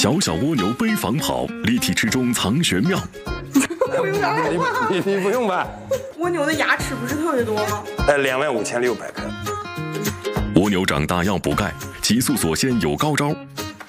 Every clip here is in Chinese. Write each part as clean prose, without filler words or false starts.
小小蜗牛背房跑，立体池中藏玄妙。 我有点害怕。 你不用吧？ 蜗牛的牙齿不是特别多吗 ？25600颗。 蜗牛长大要补钙，激素锁鲜有高招。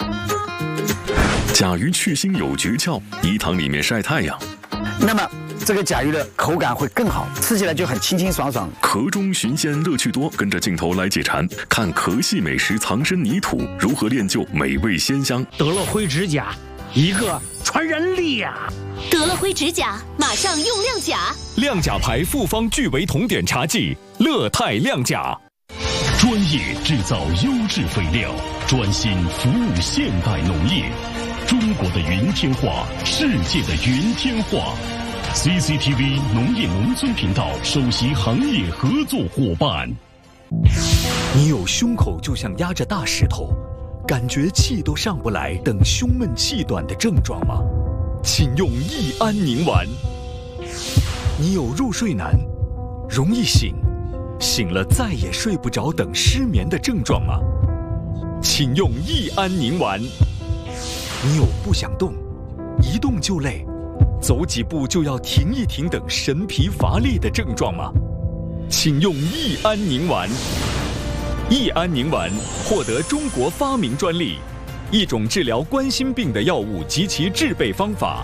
甲鱼去腥有诀窍，泥塘里面晒太阳。 那么这个甲鱼的口感会更好，吃起来就很清清爽爽。 壳中寻鲜乐趣多，跟着镜头来解馋，看壳系美食藏身泥土，如何练就美味鲜香。 得了灰指甲，一个传染力啊！ 得了灰指甲，马上用亮甲。 亮甲牌复方聚维酮碘茶剂，乐泰亮甲。 专业制造优质肥料，专心服务现代农业。中国的云天化，世界的云天化。CCTV 农业农村频道首席行业合作伙伴。 你有胸口就像压着大石头，感觉气都上不来，等胸闷气短的症状吗？请用益安宁丸。你有入睡难，容易醒，醒了再也睡不着等失眠的症状吗？请用益安宁丸。你有不想动，一动就累，走几步就要停一停等神疲乏力的症状吗？请用益安宁丸。益安宁丸获得中国发明专利，一种治疗冠心病的药物及其制备方法。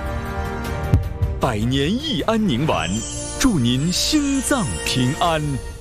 百年益安宁丸，祝您心脏平安。